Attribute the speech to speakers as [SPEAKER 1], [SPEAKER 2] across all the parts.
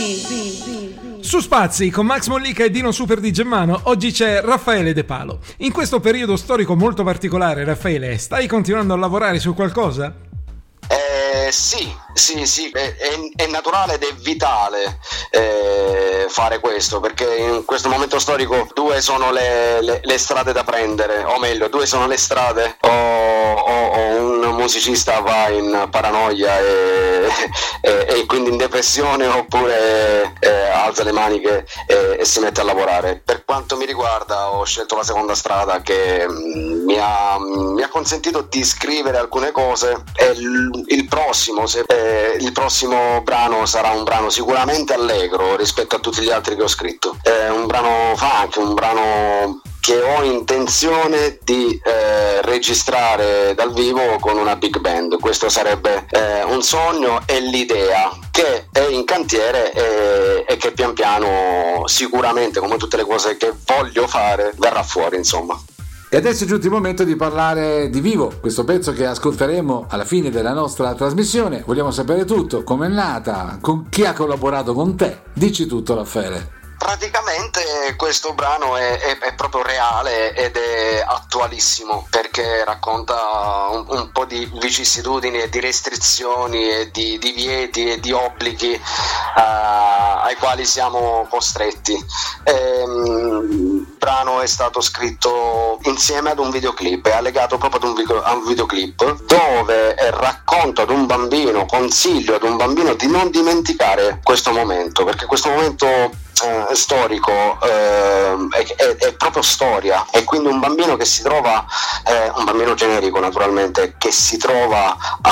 [SPEAKER 1] Su Spazi con Max Mollica e Dino Super di Gemmano, oggi c'è Raffaele De Palo. In questo periodo storico molto particolare, Raffaele, stai continuando a lavorare su qualcosa?
[SPEAKER 2] Sì, è naturale ed è vitale fare questo, perché in questo momento storico due sono le strade da prendere, o meglio, due sono le strade, o un musicista va in paranoia e quindi in depressione, oppure alza le maniche e si mette a lavorare. Per quanto mi riguarda ho scelto la seconda strada, che mi ha consentito di scrivere alcune cose, e il prossimo brano sarà un brano sicuramente allegro rispetto a tutti gli altri che ho scritto. È un brano funk, un brano che ho intenzione di registrare dal vivo con una big band. Questo sarebbe un sogno e l'idea che è in cantiere e che pian piano, sicuramente, come tutte le cose che voglio fare, verrà fuori, insomma.
[SPEAKER 3] E adesso è giunto il momento di parlare di Vivo, questo pezzo che ascolteremo alla fine della nostra trasmissione. Vogliamo sapere tutto, com'è nata, con chi ha collaborato con te. Dici tutto, Raffaele.
[SPEAKER 2] Praticamente questo brano è proprio reale ed è attualissimo, perché racconta un po' di vicissitudini e di restrizioni e di divieti e di obblighi ai quali siamo costretti. Il brano è stato scritto insieme ad un videoclip, è allegato proprio a un videoclip dove racconto ad un bambino, consiglio ad un bambino di non dimenticare questo momento, perché questo momento storico è proprio storia, e quindi un bambino che si trova, un bambino generico naturalmente, che si trova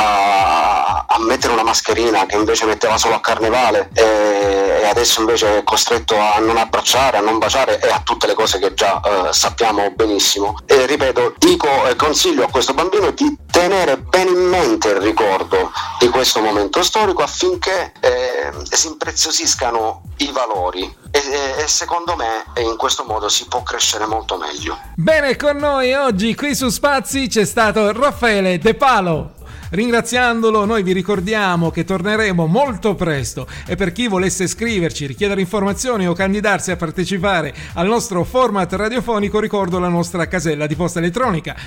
[SPEAKER 2] a mettere una mascherina che invece metteva solo a carnevale, e adesso invece è costretto a non abbracciare, a non baciare e a tutte le cose che già sappiamo benissimo. E ripeto, dico e consiglio a questo bambino di tenere bene in mente il ricordo di questo momento storico, affinché si impreziosiscano i valori, e secondo me in questo modo si può crescere molto meglio.
[SPEAKER 1] Bene, con noi oggi qui su Spazi c'è stato Raffaele De Palo. Ringraziandolo, noi vi ricordiamo che torneremo molto presto, e per chi volesse scriverci, richiedere informazioni o candidarsi a partecipare al nostro format radiofonico, ricordo la nostra casella di posta elettronica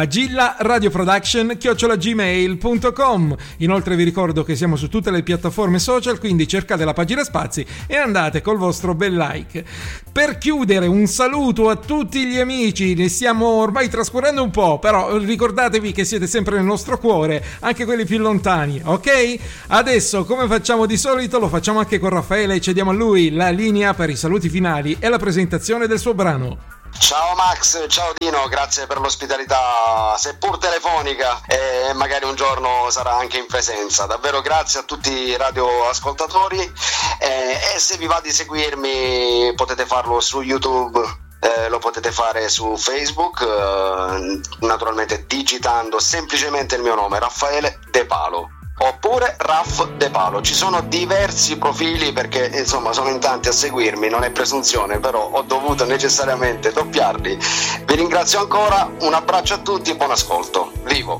[SPEAKER 1] magillaradioproduction@gmail.com. Inoltre vi ricordo che siamo su tutte le piattaforme social, quindi cercate la pagina Spazi e andate col vostro bel like. Per chiudere, un saluto a tutti gli amici, ne stiamo ormai trascorrendo un po', però ricordatevi che siete sempre nel nostro cuore, anche quelli più lontani, ok? Adesso, come facciamo di solito, lo facciamo anche con Raffaele e cediamo a lui la linea per i saluti finali e la presentazione del suo brano.
[SPEAKER 2] Ciao Max, ciao Dino, grazie per l'ospitalità seppur telefonica, e magari un giorno sarà anche in presenza. Davvero grazie a tutti i radioascoltatori, e se vi va di seguirmi potete farlo su YouTube. Lo potete fare su Facebook, naturalmente digitando semplicemente il mio nome, Raffaele De Palo, oppure Raff De Palo. Ci sono diversi profili, perché insomma sono in tanti a seguirmi, non è presunzione, però ho dovuto necessariamente doppiarli. Vi ringrazio ancora, un abbraccio a tutti e buon ascolto. Vivo!